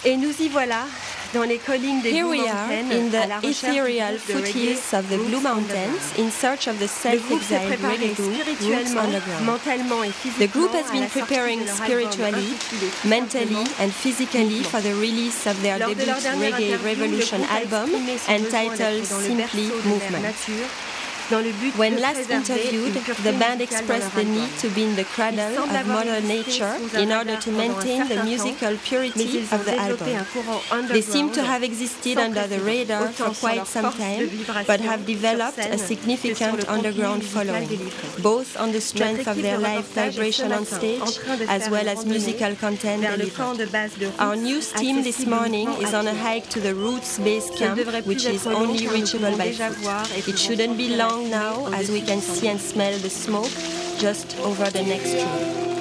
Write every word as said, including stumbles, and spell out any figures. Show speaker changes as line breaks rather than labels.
Et nous y voilà, dans les collines des
Here
Blue
we are
Mountains,
in
à
the
la recherche
ethereal
du groupe de
foothills
reggae
of the Blue
Roots
Mountains
Underground.
in search of the
Le groupe s'est
self-exiled
préparé
reggae group Roots
spirituellement,
Underground.
mentalement et
The
physiquement
group has
à
been
la sortie
preparing
de leur album
spiritually,
intitulé tout
mentally
simplement
and physically
Mouvement.
for the release of their
Lors de
debut
leur dernière
Reggae
interview,
Revolution
le groupe a
album
exprimé son besoin
entitled
d'être dans le
simply
berceau de leur
Movement.
nature, dans le but
When
de
last
préserver
interviewed,
une pureté
the band
musicale dans
expressed
leur
the need
album.
to be in the
Ils
cradle
semblent
of
avoir
Mother
existé
Nature
sous un
in order
radar
to
pendant un
maintain the
certain
musical
temps, mais
purity
ils ont
of the
développé
album.
un courant
They seem to
underground
have existed
sans
under the
précédent,
radar for
autant sur
quite
leur
some
force de
time,
vibration
but have
sur
developed
scène
a
que sur
significant
le contenu
underground
musical
following,
délivré.
both on the strength
Notre
of
équipe
their
de
live
reportage est ce
vibration on
matin en
stage,
train de
as
faire
well
une
as
randonnée
musical content
vers le camp
delivered.
de base de
Our
Roots,
news team this
accessible
morning
uniquement
is
à
on a
pied.
hike to the Roots base
Ce ne
camp,
devrait plus
which is
être long,
only
car nous
reachable
pouvons
by
déjà
foot.
voir et
It
pouvons
shouldn't be
sentir la
long
fumée
now, as we
au-dessus
can
du
see and smell the smoke just over the next road.